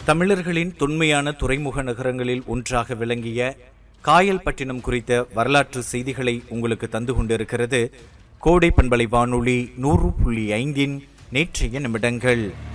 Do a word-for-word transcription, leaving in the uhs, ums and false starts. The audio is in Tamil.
தமிழர்களின் தொன்மையான துறைமுக நகரங்களில் ஒன்றாக விளங்கிய காயல்பட்டினம் குறித்த வரலாற்று செய்திகளை உங்களுக்கு தந்து கொண்டிருக்கிறது கோடை பண்பலை வானொலி நூறு புள்ளி ஐந்தின் நேற்றைய நிமிடங்கள்.